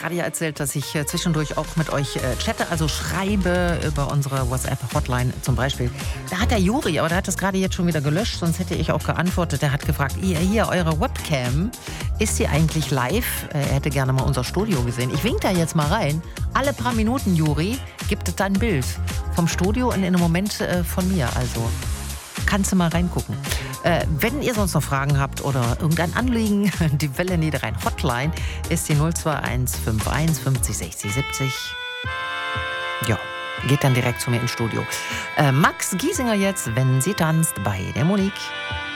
gerade ja erzählt, dass ich zwischendurch auch mit euch chatte, also schreibe über unsere WhatsApp-Hotline zum Beispiel. Da hat der Juri, aber der hat das gerade jetzt schon wieder gelöscht, sonst hätte ich auch geantwortet. Der hat gefragt, hier, eure Webcam, ist sie eigentlich live? Er hätte gerne mal unser Studio gesehen. Ich wink da jetzt mal rein. Alle paar Minuten, Juri, gibt es da ein Bild vom Studio und in einem Moment von mir. Also kannst du mal reingucken. Wenn ihr sonst noch Fragen habt oder irgendein Anliegen, die Welle Niederrhein Hotline ist die 021 51 50 60 70. Ja, geht dann direkt zu mir ins Studio. Max Giesinger jetzt, wenn sie tanzt bei der Monique.